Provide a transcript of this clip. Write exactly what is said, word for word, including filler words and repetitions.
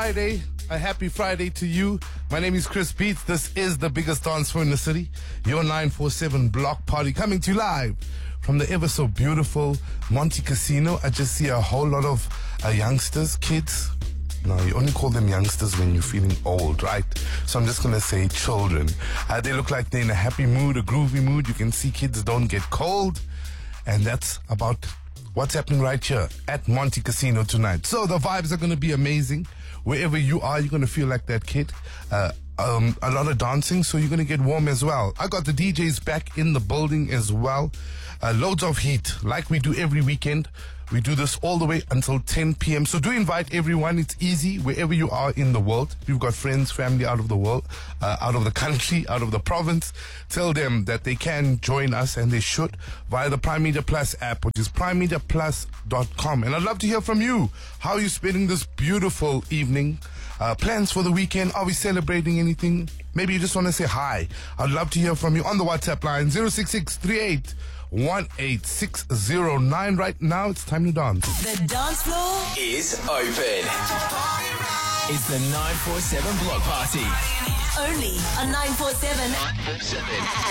Friday, a happy Friday to you. My name is Chris Beats. This is the biggest dance floor in the city. Your nine four seven block party coming to you live from the ever so beautiful Monte Casino. I just see a whole lot of uh, youngsters, kids. No, you only call them youngsters when you're feeling old, right? So I'm just going to say children. Uh, they look like they're in a happy mood, a groovy mood. You can see kids don't get cold. And that's about what's happening right here at Monte Casino tonight. So the vibes are going to be amazing. Wherever you are, you're going to feel like that kid. Uh, um, a lot of dancing, so you're going to get warm as well. I got the D Js back in the building as well. Uh, loads of heat, like we do every weekend. We do this all the way until ten p.m. So do invite everyone. It's easy wherever you are in the world. If you've got friends, family out of the world, uh, out of the country, out of the province, tell them that they can join us, and they should, via the Prime Media Plus app, which is prime media plus dot com. And I'd love to hear from you. How are you spending this beautiful evening? Uh, plans for the weekend? Are we celebrating anything? Maybe you just want to say hi. I'd love to hear from you on the WhatsApp line zero six six three eight one eight six zero nine. Right now, it's time to dance. The dance floor is open. It's the nine four seven block party. only on nine four seven